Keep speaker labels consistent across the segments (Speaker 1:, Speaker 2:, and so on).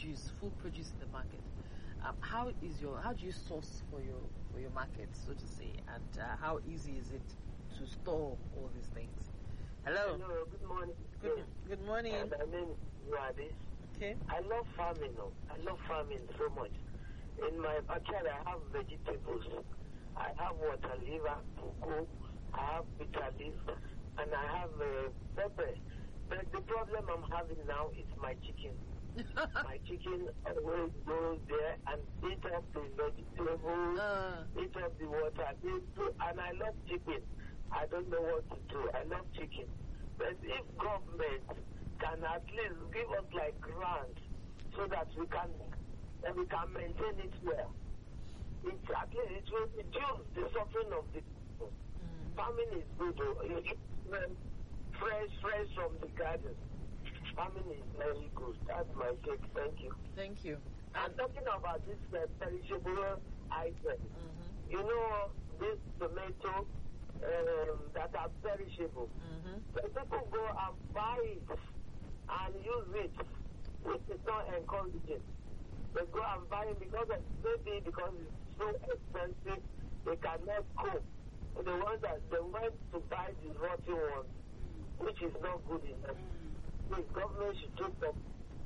Speaker 1: food produce in the market. How do you source for your market, so to say, and how easy is it to store all these things? Hello.
Speaker 2: Hello, good morning.
Speaker 1: Good morning.
Speaker 2: My name is Wadis.
Speaker 1: Okay.
Speaker 2: I love farming. I love farming so much. In my backyard, I have vegetables. I have water leaf, I have puku, I have bitter leaf, and I have pepper. But the problem I'm having now is my chicken. My chicken always goes there and eat up the vegetables, eat up the water, and I love chicken. I don't know what to do. I love chicken. But if government can at least give us like grants so that we can maintain it well, at least it will reduce the suffering of the people. Farming is good. You eat fresh from the garden. Farming is very good. That's my take. Thank you.
Speaker 1: Thank you.
Speaker 2: I'm talking about this perishable item. You know, this tomato that are perishable. So people go and buy it and use it, which is not encouraging. They go and buy it because it's so expensive, they cannot cope. The ones that they went to buy the rotten ones, which is not good enough. The government should do something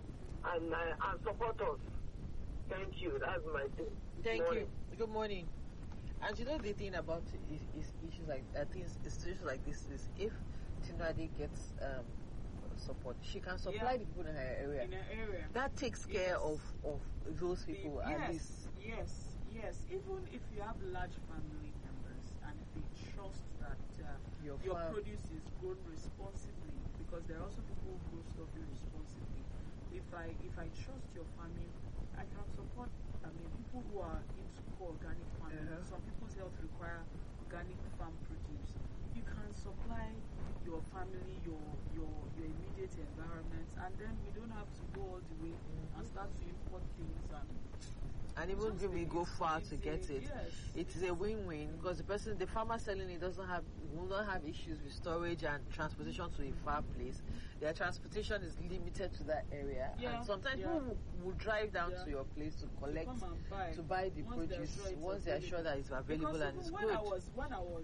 Speaker 2: and support us. Thank you. That's my thing.
Speaker 1: Thank you. Good morning. And you know the thing about issues like situations like this is if Tinadi gets support, she can supply the people in her area. That takes care of those people at least.
Speaker 3: Yes. Even if you have large family members and they trust that your produce is grown responsibly, because there are also people who grow stuff irresponsibly. If I trust your farming, I can support. People who are into organic farming. Some people's health require organic farm produce. You can supply your family, your immediate environment, and then we don't have to go all the way and start to import things
Speaker 1: and even if we go far to get it, it is a win-win because the farmer selling it will not have issues with storage and transportation to a far place. Their transportation is limited to that area, and sometimes people will drive down to your place to collect, to buy the produce once they are sure that it's available and it's good.
Speaker 3: When I was growing up,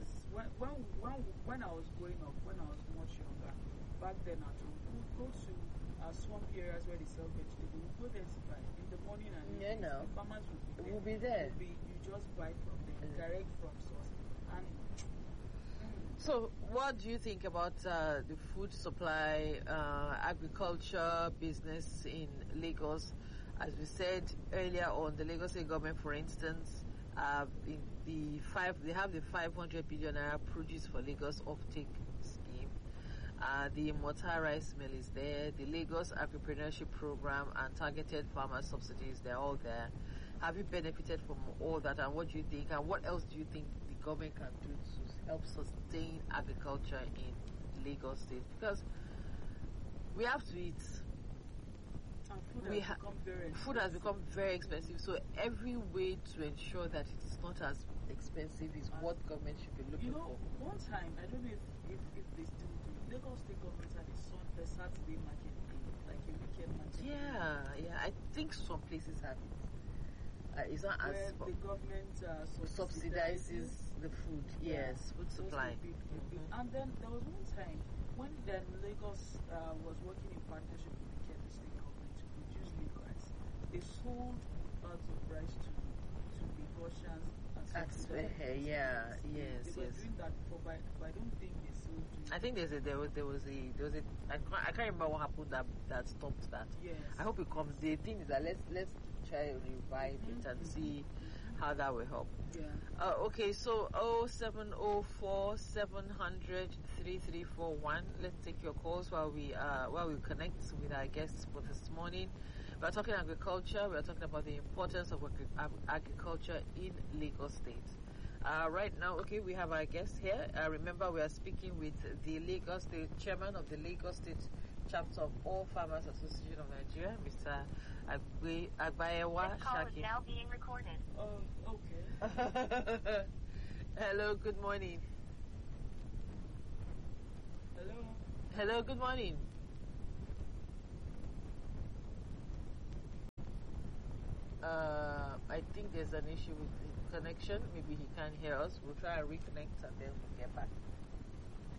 Speaker 3: when I was much younger, back then at home, we would go to swamp areas where they sell vegetables. We would go there to buy in the morning and the farmers will be there. You just buy from them, direct from source. And
Speaker 1: so, what do you think about the food supply, agriculture business in Lagos? As we said earlier on, the Lagos State government, for instance, they have the 500 billion naira produce for Lagos offtake scheme. The Mota rice mill is there. The Lagos Agripreneurship Program and targeted farmer subsidies, they're all there. Have you benefited from all that, and what do you think? And what else do you think the government can do to help sustain agriculture in Lagos State? Because we have to eat. Food has become very expensive. So every way to ensure that it's not as expensive is what government should be looking for.
Speaker 3: One time, I don't know if they still do. Lagos State government had a Saturday market day, like a weekend market.
Speaker 1: Yeah. I think some places have it. It's not
Speaker 3: where
Speaker 1: as
Speaker 3: the government
Speaker 1: subsidizes the food. Yes, food supply.
Speaker 3: And then there was one time when then Lagos was working in partnership with the Kebbi State government to produce rice. They sold bags of rice to Lagosians and
Speaker 1: yes.
Speaker 3: They were doing that before, but I don't think they still do.
Speaker 1: I think there was a I can't remember what happened that stopped that.
Speaker 3: Yes.
Speaker 1: I hope it comes. The thing is that let's try to revive it and see how that will help.
Speaker 3: Yeah.
Speaker 1: Okay, so 0704 700 3341. Let's take your calls while we connect with our guests for this morning. We're talking agriculture. We're talking about the importance of agriculture in Lagos State. Right now, okay, we have our guest here. Remember, we are speaking with the Lagos State Chairman of the Lagos State Chapter of All Farmers Association of Nigeria, Mr. Agbayewa Shaki.
Speaker 4: This call is now being recorded.
Speaker 3: Okay.
Speaker 1: Hello, good morning. Hello, good morning. I think there's an issue with the connection. Maybe he can't hear us. We'll try and reconnect and then we'll get back.